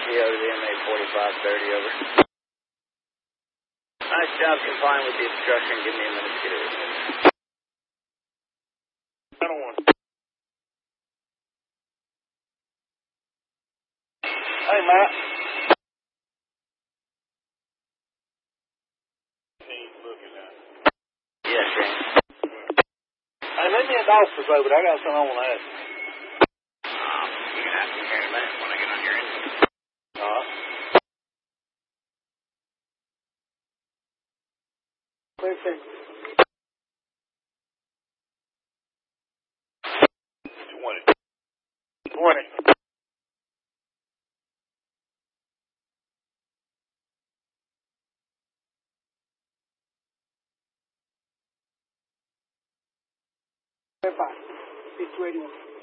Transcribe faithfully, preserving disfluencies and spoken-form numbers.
O to the M A forty-five thirty, over. Nice job complying with the obstruction. Give me a minute to get it removed. I don't want to. Hey, Matt. He's looking at it. Yes, Shane. Hey, let me in the office over there. I got something I want to ask you. Um, you can ask me here in a minute when I get on your end. All right. Perfect. twenty. twenty. Bye. six two eight one.